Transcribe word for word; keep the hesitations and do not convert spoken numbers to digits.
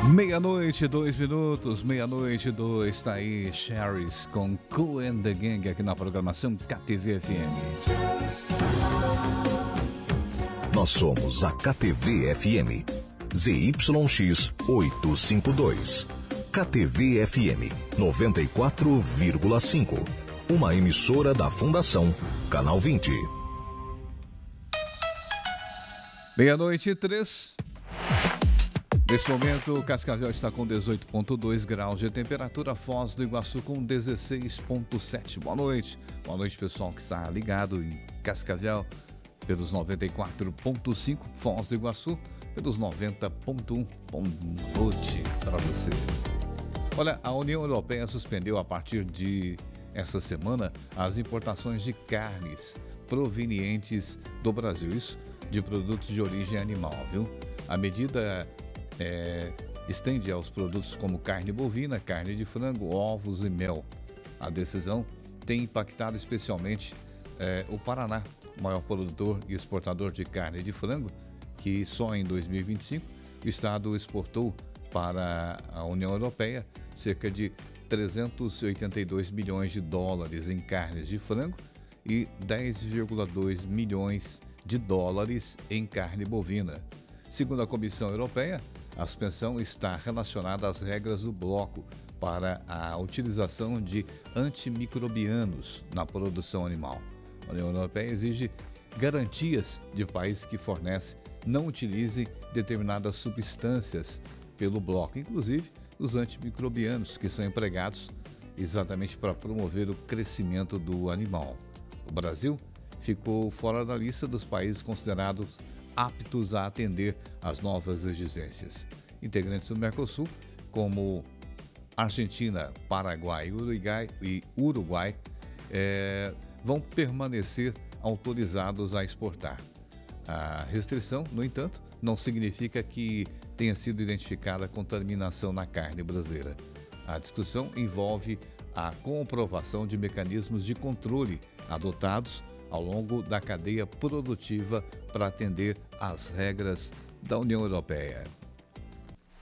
Meia-noite, dois minutos, meia-noite, dois, está aí Sherry's com Cool and the Gang aqui na programação K T V F M. Nós somos a K T V F M, Z Y X oitocentos e cinquenta e dois, K T V F M noventa e quatro vírgula cinco, uma emissora da Fundação Canal vinte. Meia-noite, três. Nesse momento, Cascavel está com dezoito vírgula dois graus de temperatura, Foz do Iguaçu com dezesseis vírgula sete. Boa noite. Boa noite, pessoal que está ligado em Cascavel pelos noventa e quatro vírgula cinco, Foz do Iguaçu pelos noventa vírgula um. Boa noite para você. Olha, a União Europeia suspendeu a partir de essa semana as importações de carnes provenientes do Brasil, isso de produtos de origem animal, viu? A medida É, estende aos produtos como carne bovina, carne de frango, ovos e mel. A decisão tem impactado especialmente é, o Paraná, maior produtor e exportador de carne de frango, que só em dois mil e vinte e cinco o estado exportou para a União Europeia cerca de trezentos e oitenta e dois milhões de dólares em carnes de frango e dez vírgula dois milhões de dólares em carne bovina. Segundo a Comissão Europeia, a suspensão está relacionada às regras do bloco para a utilização de antimicrobianos na produção animal. A União Europeia exige garantias de países que fornecem não utilizem determinadas substâncias pelo bloco, inclusive os antimicrobianos, que são empregados exatamente para promover o crescimento do animal. O Brasil ficou fora da lista dos países considerados aptos a atender às novas exigências. Integrantes do Mercosul, como Argentina, Paraguai Uruguai, e Uruguai, é, vão permanecer autorizados a exportar. A restrição, no entanto, não significa que tenha sido identificada contaminação na carne brasileira. A discussão envolve a comprovação de mecanismos de controle adotados ao longo da cadeia produtiva para atender às regras da União Europeia.